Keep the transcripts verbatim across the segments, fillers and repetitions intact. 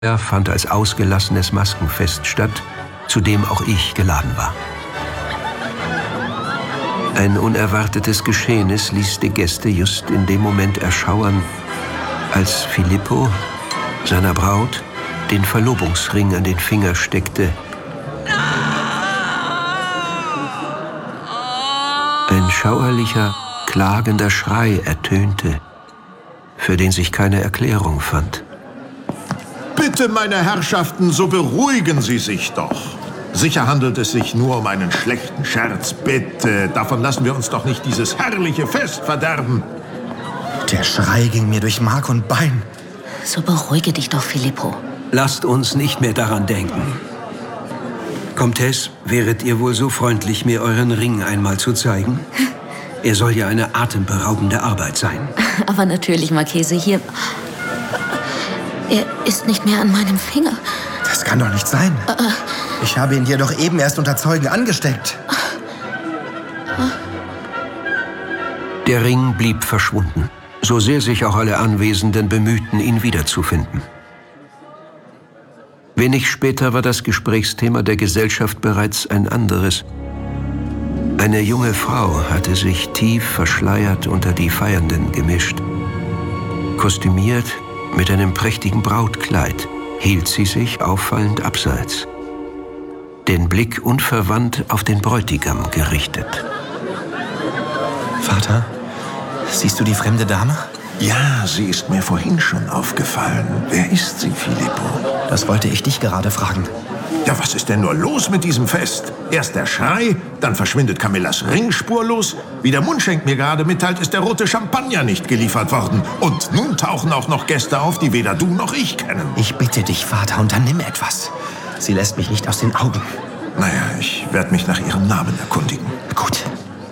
Er fand als ausgelassenes Maskenfest statt, zu dem auch ich geladen war. Ein unerwartetes Geschehnis ließ die Gäste just in dem Moment erschauern, als Filippo seiner Braut den Verlobungsring an den Finger steckte. Ein schauerlicher, klagender Schrei ertönte, für den sich keine Erklärung fand. Bitte, meine Herrschaften, so beruhigen Sie sich doch. Sicher handelt es sich nur um einen schlechten Scherz. Bitte, davon lassen wir uns doch nicht dieses herrliche Fest verderben. Der Schrei ging mir durch Mark und Bein. So beruhige dich doch, Filippo. Lasst uns nicht mehr daran denken. Comtesse, wäret ihr wohl so freundlich, mir euren Ring einmal zu zeigen? Er soll ja eine atemberaubende Arbeit sein. Aber natürlich, Marchese, hier... Er ist nicht mehr an meinem Finger. Das kann doch nicht sein. Äh, ich habe ihn dir doch eben erst unter Zeugen angesteckt. Der Ring blieb verschwunden, so sehr sich auch alle Anwesenden bemühten, ihn wiederzufinden. Wenig später war das Gesprächsthema der Gesellschaft bereits ein anderes. Eine junge Frau hatte sich tief verschleiert unter die Feiernden gemischt. Kostümiert, mit einem prächtigen Brautkleid hielt sie sich auffallend abseits, den Blick unverwandt auf den Bräutigam gerichtet. Vater, siehst du die fremde Dame? Ja, sie ist mir vorhin schon aufgefallen. Wer ist sie, Filippo? Das wollte ich dich gerade fragen. Ja, was ist denn nur los mit diesem Fest? Erst der Schrei, dann verschwindet Camillas Ring spurlos. Wie der Mundschenk mir gerade mitteilt, ist der rote Champagner nicht geliefert worden. Und nun tauchen auch noch Gäste auf, die weder du noch ich kennen. Ich bitte dich, Vater, unternimm etwas. Sie lässt mich nicht aus den Augen. Naja, ich werde mich nach ihrem Namen erkundigen. Gut.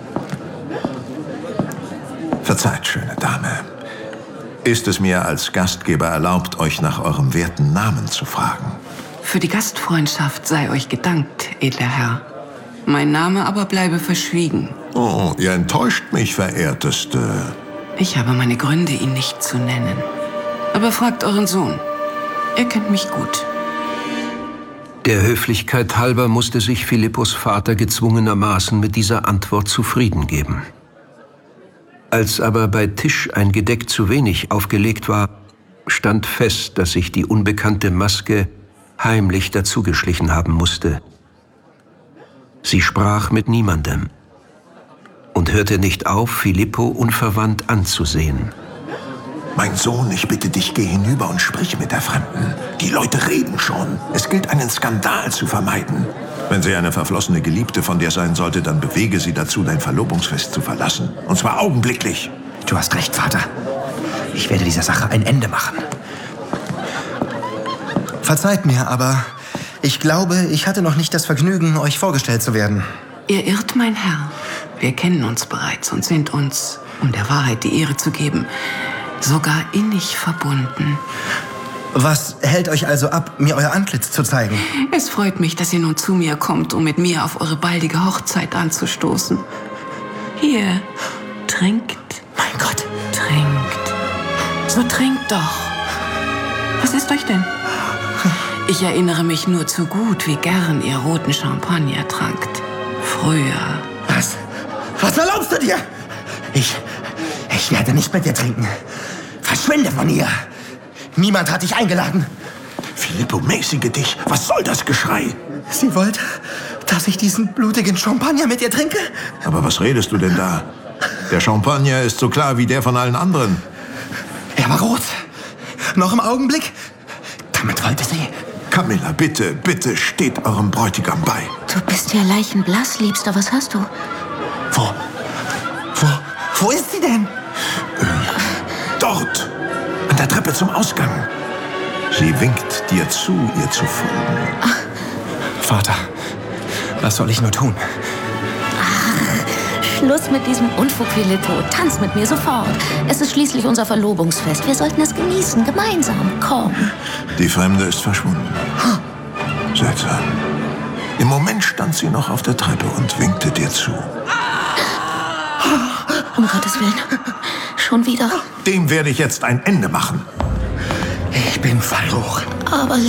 Verzeiht, schöne Dame. Ist es mir als Gastgeber erlaubt, euch nach eurem werten Namen zu fragen? Für die Gastfreundschaft sei euch gedankt, edler Herr. Mein Name aber bleibe verschwiegen. Oh, ihr enttäuscht mich, verehrteste. Ich habe meine Gründe, ihn nicht zu nennen. Aber fragt euren Sohn. Er kennt mich gut. Der Höflichkeit halber musste sich Philippos Vater gezwungenermaßen mit dieser Antwort zufrieden geben. Als aber bei Tisch ein Gedeck zu wenig aufgelegt war, stand fest, dass sich die unbekannte Maske heimlich dazugeschlichen haben musste. Sie sprach mit niemandem und hörte nicht auf, Filippo unverwandt anzusehen. Mein Sohn, ich bitte dich, geh hinüber und sprich mit der Fremden. Die Leute reden schon. Es gilt, einen Skandal zu vermeiden. Wenn sie eine verflossene Geliebte von dir sein sollte, dann bewege sie dazu, dein Verlobungsfest zu verlassen. Und zwar augenblicklich. Du hast recht, Vater. Ich werde dieser Sache ein Ende machen. Verzeiht mir, aber ich glaube, ich hatte noch nicht das Vergnügen, euch vorgestellt zu werden. Ihr irrt, mein Herr. Wir kennen uns bereits und sind uns, um der Wahrheit die Ehre zu geben, sogar innig verbunden. Was hält euch also ab, mir euer Antlitz zu zeigen? Es freut mich, dass ihr nun zu mir kommt, um mit mir auf eure baldige Hochzeit anzustoßen. Hier, trinkt. Mein Gott. Trinkt. So trinkt doch. Was ist euch denn? Ich erinnere mich nur zu gut, wie gern ihr roten Champagner trankt. Früher. Was? Was erlaubst du dir? Ich, ich werde nicht mit dir trinken. Verschwinde von hier. Niemand hat dich eingeladen. Filippo, mäßige dich. Was soll das Geschrei? Sie wollte, dass ich diesen blutigen Champagner mit ihr trinke? Aber was redest du denn da? Der Champagner ist so klar wie der von allen anderen. Er war rot. Noch im Augenblick. Damit wollte sie... Camilla, bitte, bitte, steht eurem Bräutigam bei. Du bist ja leichenblass, Liebster. Was hast du? Wo? Wo? Wo ist sie denn? Äh, dort. An der Treppe zum Ausgang. Sie winkt dir zu, ihr zu folgen. Ach. Vater, was soll ich nur tun? Ach, Schluss mit diesem Unfug, Filippo. Tanz mit mir sofort. Es ist schließlich unser Verlobungsfest. Wir sollten es genießen, gemeinsam. Komm. Die Fremde ist verschwunden. Seltsam. Im Moment stand sie noch auf der Treppe und winkte dir zu. Um Gottes Willen. Schon wieder? Dem werde ich jetzt ein Ende machen. Ich bin verloren. Aber